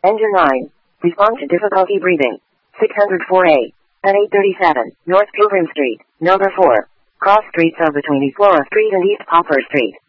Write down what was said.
Engine 9. Respond to difficulty breathing. 604A. At 837, North Pilgrim Street, number 4. Cross streets are between East Laura Street and East Poplar Street.